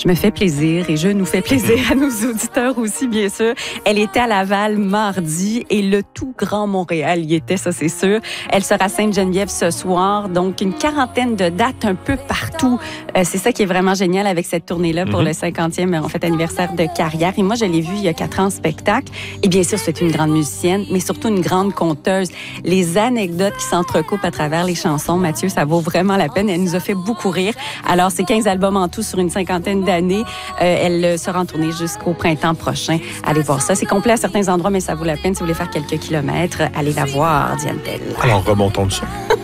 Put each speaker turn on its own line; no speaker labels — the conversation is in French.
Je me fais plaisir et je nous fais plaisir à nos auditeurs aussi, bien sûr. Elle était à Laval mardi et le tout grand Montréal y était, ça c'est sûr. Elle sera à Sainte-Geneviève ce soir, donc une quarantaine de dates un peu partout. C'est ça qui est vraiment génial avec cette tournée-là pour le 50e en fait, anniversaire de carrière. Et moi, je l'ai vue il y a 4 ans en spectacle. Et bien sûr, c'est une grande musicienne, mais surtout une grande conteuse. Les anecdotes qui s'entrecoupent à travers les chansons, Mathieu, ça vaut vraiment la peine. Elle nous a fait beaucoup rire. Alors, c'est 15 albums en tout sur une cinquantaine d'années. Elle sera en tournée jusqu'au printemps prochain. Allez voir ça. C'est complet à certains endroits, mais ça vaut la peine. Si vous voulez faire quelques kilomètres, allez la voir, Diane Tell.
Alors, remontons le son.